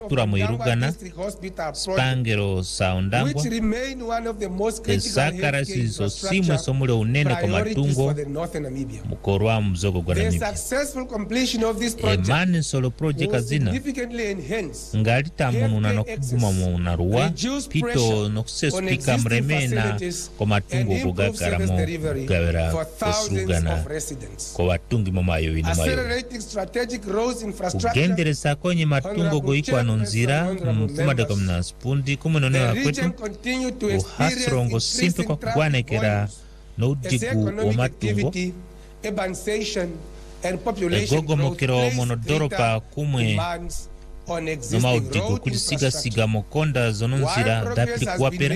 turamo irugana spangero saundangwa ezakara sizo simwe somule unene kwa matungo mukorwa mzogo gwa Namibia. Emani solo project azina ngalita mununa nokuguma munaruwa pito nokusespika mremena kwa matungo kugakaramo kugawera esrugana kwa watungi momayo inimayo kugenderesa konye matungo goikwa nonzira mfumade kwa mnaspundi kumenonewa kwetu uhasrongo simpe kwa kugwanekera no udigu o matungo egogo mokero monodoropa kumwe no maudigu kulisiga mokonda zononzira dapili kuwapera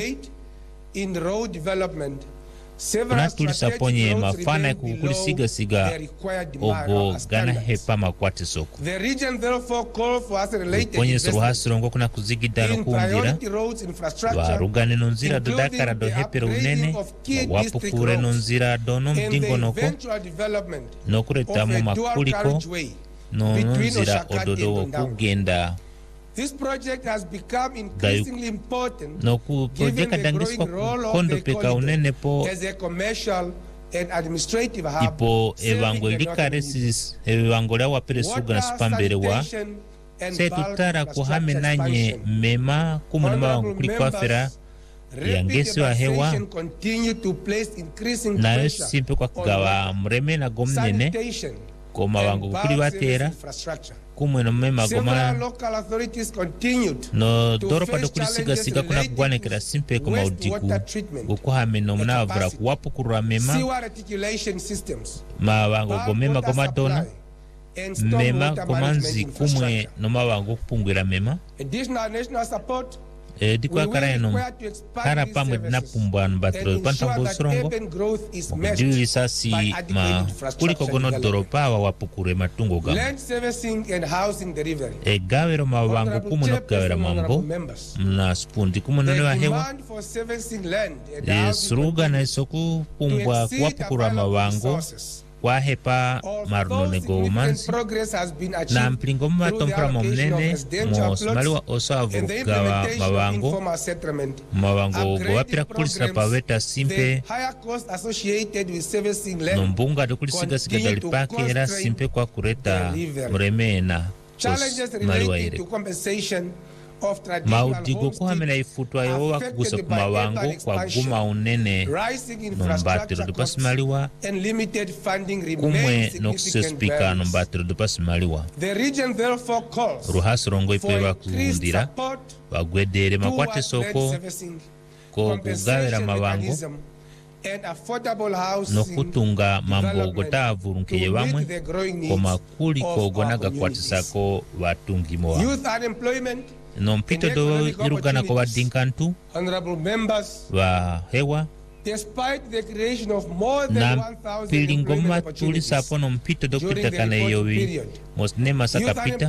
kuna tulisa ponye mafana ya kukulisiga ogo gana hepa makwate soko ponye suruhasirongo kuna kuzigidano kumbira warugane nonzira dodakara do hepero unene wapu kure nonzira dono mdingo nokuretamu makuliko nonzira ododo kugenda. This project has become increasingly important given the growing role of the corridor as a commercial and administrative hub. Ipo evangolia waperesuga na spamberewa setutara kuhame nanye mema kumunuma wangu kuliko afera yangesi wa hewa na yosimpe kwa kugawa mreme na gomnene koma wangu kukuli watera kumwe no mema goma no doropa do kulisiga kuna kugwanekera simpe koma udiku gukuhame no mnavura kuwapu kurwa mema mawango gomema goma dona mema gomanzi kumwe no mawango kupungwira mema dikwa karayeno kara pamwe dinapumbwa nbatro pantambo sorongo mukujiri sasi ma kuliko gono doropa wa wapukure matungo gamu gawero mawango kumu no gawera mambo mna spundi kumu nonewa hewa suruga na isoku pumbwa kuwapukura mawango kwa hepa marunone gomansi na mplingo mmatompra momnene mosmaliwa osavu gawa mawango gowapira kulisira paweta simpe nombunga do kulisiga dalipake era simpe kwa kureta mremena osmaliwa ire maudigo kuhamena ifutwa yowa kugusa kumawango kwa guma unene nombatiro dupasimaliwa kumwe nokusespika nombatiro dupasimaliwa ruhasirongo ipewa kuundira wagwedere makwate soko ko kugawera mawango nokutunga mambo gotavurunkiye bamwe koma kuli kogonaga kwatisako batungimo nompito do irugana ko badinkantu wa hewa na pilingoma tulisa pono mpito do kitakana yowi mosne masakapita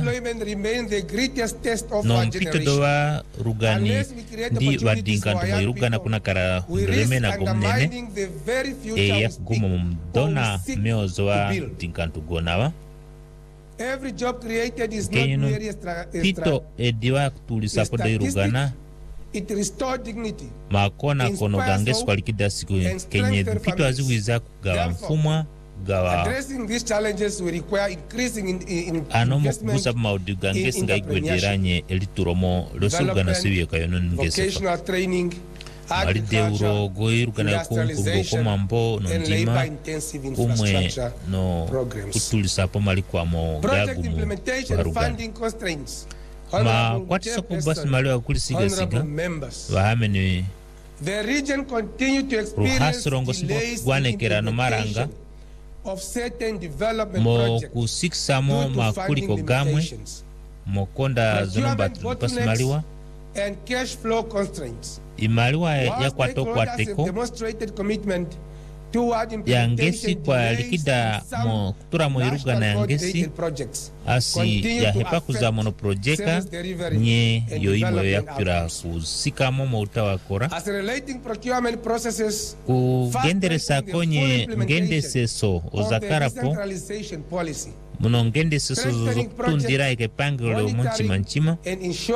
no mpito do wa rugani ndi badinkantu mo irugana kuna kara ndreme na gomnene ya gumo mdona meozo wa dinkantu gonawa. Every job created is not merely pito ediwa tulisa podo irugana it restore dignity makona kono ganges kwalikida siku kenye pito aziwiza kugawa mfumwa gawa addressing these challenges will require increasing in anomo kubusa maudi ganges ngaigwederanye elituromo losugana sibiye kayono ngesefa training Marideuro goirugana kumkurgo komambo nondima kumwe no kutulisa po malikwamo gagumu warugana ma kwatisa kubasi maliwa kulisiga wahameni ruhasirongo simbo gwanekera no maranga mo kusiksamo makuliko gamwe mokonda zonomba tulipasi maliwa and cash flow constraints imaliwa ya kwateko yangesi kwa likida mo kutura mo irugana yangesi asi ya hepa kuza mono projeka nye yoimo ya kutura kusika mo utawakora kugendere sakonye ngende seso ozakarapo muno ngende soso zokutundira ikepangilo munchima nchima